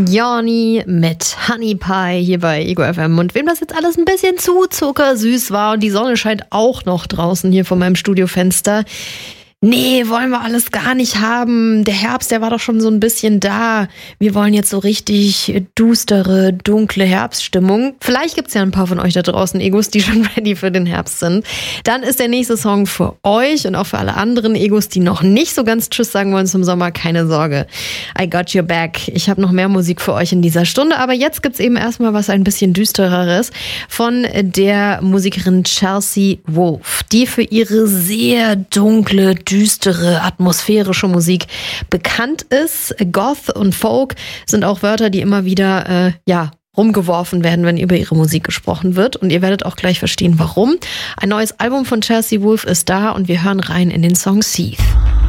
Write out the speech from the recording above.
Johnny mit Honey Pie hier bei Ego FM. Und wem das jetzt alles ein bisschen zu zuckersüß war und die Sonne scheint auch noch draußen hier vor meinem Studiofenster. Nee, wollen wir alles gar nicht haben. Der Herbst, der war doch schon so ein bisschen da. Wir wollen jetzt so richtig düstere, dunkle Herbststimmung. Vielleicht gibt's ja ein paar von euch da draußen Egos, die schon ready für den Herbst sind. Dann ist der nächste Song für euch und auch für alle anderen Egos, die noch nicht so ganz Tschüss sagen wollen zum Sommer. Keine Sorge. I got your back. Ich habe noch mehr Musik für euch in dieser Stunde. Aber jetzt gibt's eben erstmal was ein bisschen düstereres von der Musikerin Chelsea Wolfe, die für ihre sehr dunkle, düstere, atmosphärische Musik bekannt ist. Goth und Folk sind auch Wörter, die immer wieder rumgeworfen werden, wenn über ihre Musik gesprochen wird. Und ihr werdet auch gleich verstehen, warum. Ein neues Album von Chelsea Wolfe ist da und wir hören rein in den Song Seethe.